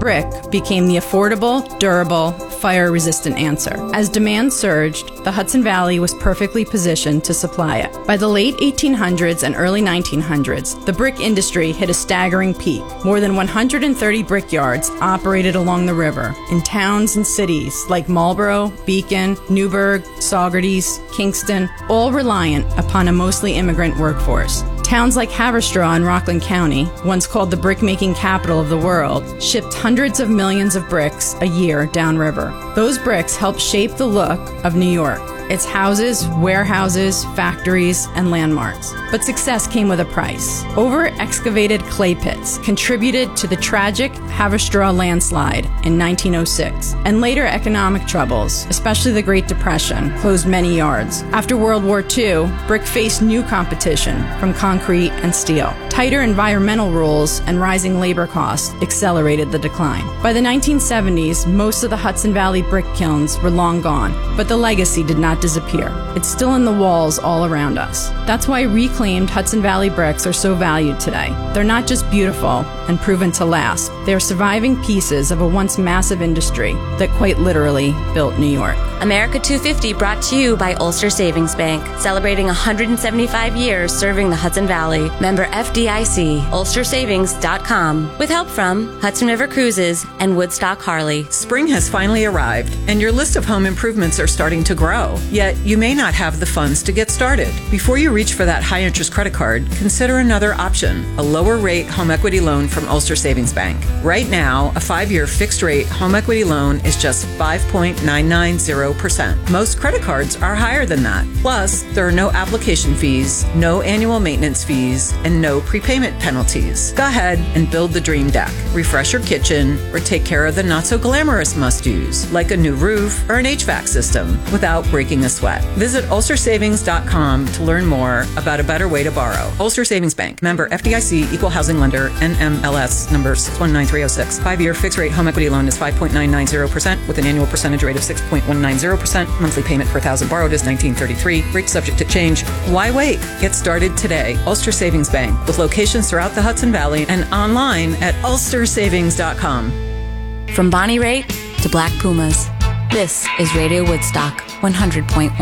brick became the affordable, durable, fire-resistant answer. As demand surged, the Hudson Valley was perfectly positioned to supply it. By the late 1800s and early 1900s, the brick industry hit a staggering peak. More than 130 brickyards operated along the river in towns and cities like Marlborough, Beacon, Newburgh, Saugerties, Kingston, all reliant upon a mostly immigrant workforce. Towns like Haverstraw in Rockland County, once called the brick-making capital of the world, shipped hundreds of millions of bricks a year downriver. Those bricks helped shape the look of New York, its houses, warehouses, factories, and landmarks. But success came with a price. Over-excavated clay pits contributed to the tragic Haverstraw landslide in 1906, and later economic troubles, especially the Great Depression, closed many yards. After World War II, brick faced new competition from concrete and steel. Tighter environmental rules and rising labor costs accelerated the decline. By the 1970s, most of the Hudson Valley brick kilns were long gone, but the legacy did not disappear. It's still in the walls all around us. That's why reclaimed Hudson Valley bricks are so valued today. They're not just beautiful and proven to last. They're surviving pieces of a once massive industry that quite literally built New York. America 250 brought to you by Ulster Savings Bank, celebrating 175 years serving the Hudson Valley. Member FDIC, ulstersavings.com, with help from Hudson River Cruises and Woodstock Harley. Spring has finally arrived, and your list of home improvements are starting to grow. Yet, you may not have the funds to get started. Before you reach for that high-interest credit card, consider another option, a lower-rate home equity loan from Ulster Savings Bank. Right now, a 5-year fixed-rate home equity loan is just 5.990%. Most credit cards are higher than that. Plus, there are no application fees, no annual maintenance fees, and no prepayment penalties. Go ahead and build the dream deck. Refresh your kitchen or take care of the not-so-glamorous must-dos, like a new roof or an HVAC system, without breaking a sweat. Visit ulstersavings.com to learn more about a better way to borrow. Ulster Savings Bank. Member FDIC, Equal Housing Lender, NMLS number 619306. 5-year fixed-rate home equity loan is 5.990% with an annual percentage rate of 6.190%. Monthly payment per thousand borrowed is $19.33. Rate subject to change. Why wait? Get started today. Ulster Savings Bank, with locations throughout the Hudson Valley and online at ulstersavings.com. From Bonnie Raitt to Black Pumas, this is Radio Woodstock 100.1.